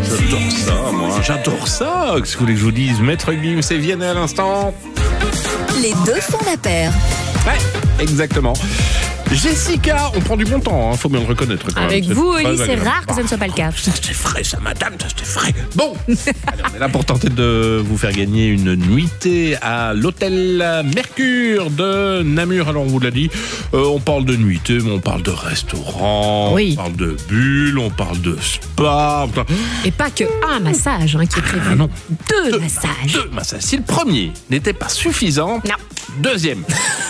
J'adore ça, moi. J'adore ça. Qu'est-ce que vous voulez que je vous dise? Maître Gims et Vianney à l'instant. Les deux font la paire. Ouais, exactement. Jessica, on prend du bon temps, faut bien le reconnaître. Quand Avec même. vous, C'est Oli, pas c'est agréable. rare que ça ne soit pas le cas. Ça c'était frais, ça, madame, ça c'était frais. Bon, allez, on est là pour tenter de vous faire gagner une nuitée à l'hôtel Mercure de Namur. Alors, on vous l'a dit, on parle de nuitée, mais on parle de restaurant, Oui. on parle de bulles, on parle de spa. Et pas que un massage qui est prévu. Ah non. Deux massages. Deux massages. Si le premier n'était pas suffisant, Non. deuxième.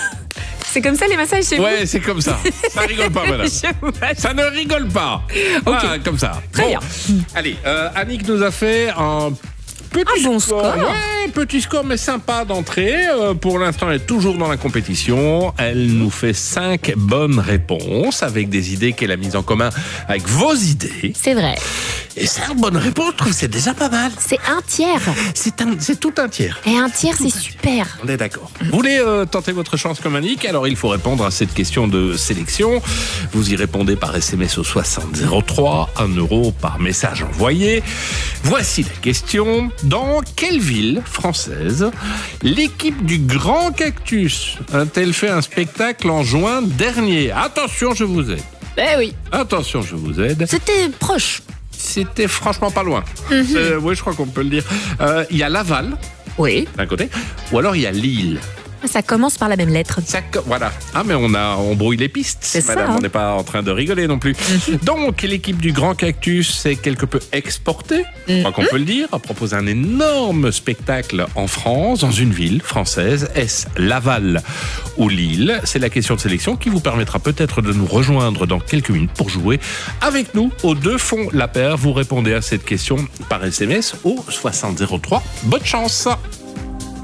C'est comme ça les massages chez vous? Ouais, c'est comme ça. Ça rigole pas, madame. Je vous assure. Ça ne rigole pas. Voilà, comme ça. Très bien. Allez, Annick nous a fait un petit bon score. Ouais, petit score, mais sympa d'entrée. Pour l'instant, elle est toujours dans la compétition. Elle nous fait 5 bonnes réponses avec des idées qu'elle a mises en commun avec vos idées. C'est vrai. Et 5 bonnes réponses, je trouve que c'est déjà pas mal. C'est un tiers. C'est tout un tiers. Et un tiers, c'est super. On est d'accord. Vous voulez tenter votre chance comme Annick? Alors il faut répondre à cette question de sélection. Vous y répondez par SMS au 6003, 1 euro par message envoyé. Voici la question. Dans quelle ville française l'équipe du Grand Cactus a-t-elle fait un spectacle en juin dernier? Attention, je vous aide. Eh oui. Attention, je vous aide. C'était proche. C'était franchement pas loin. Oui, je crois qu'on peut le dire. Il y a Laval, Oui. d'un côté, ou alors il y a Lille. Ça commence par la même lettre. Voilà. Ah, mais on brouille les pistes. C'est ça, Madame, hein. on n'est pas en train de rigoler non plus. Donc, l'équipe du Grand Cactus s'est quelque peu exportée, je crois qu'on peut le dire, a proposé un énorme spectacle en France, dans une ville française. Est-ce Laval ou Lille? C'est la question de sélection qui vous permettra peut-être de nous rejoindre dans quelques minutes pour jouer avec nous aux deux fonds la paire. Vous répondez à cette question par SMS au 6003. Bonne chance!